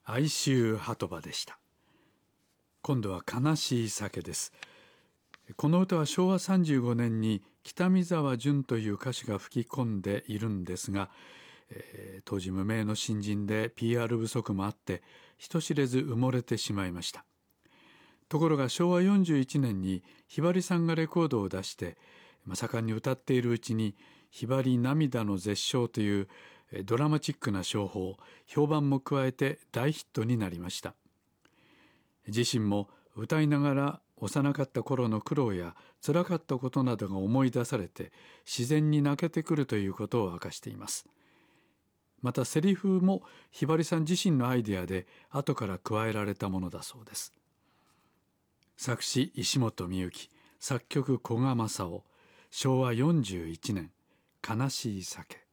哀愁鳩場でした。今度は悲しい酒です。この歌は昭和35年に北見沢淳という歌手が吹き込んでいるんですが、当時無名の新人で PR 不足もあって人知れず埋もれてしまいました。ところが昭和41年にひばりさんがレコードを出して盛んに歌っているうちにひばり涙の絶唱というドラマチックな唱法、評判も加えて大ヒットになりました。自身も歌いながら幼かった頃の苦労や辛かったことなどが思い出されて自然に泣けてくるということを明かしています。またセリフもひばりさん自身のアイデアで後から加えられたものだそうです。作詞石本美幸、作曲古賀正夫、昭和41年、悲しい酒。